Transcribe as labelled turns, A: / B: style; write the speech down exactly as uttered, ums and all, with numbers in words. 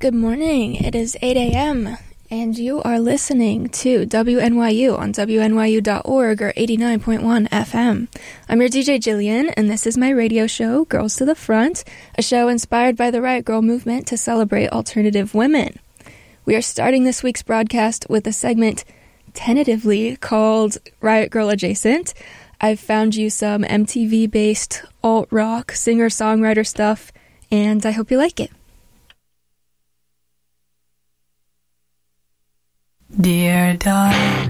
A: Good morning. It is eight a.m. and you are listening to W N Y U on W N Y U dot org or eighty-nine point one F M. I'm your D J Jillian, and this is my radio show, Girls to the Front, a show inspired by the Riot Grrrl movement to celebrate alternative women. We are starting this week's broadcast with a segment tentatively called Riot Grrrl Adjacent. I've found you some M T V-based alt-rock singer-songwriter stuff, and I hope you like it.
B: Dear darling,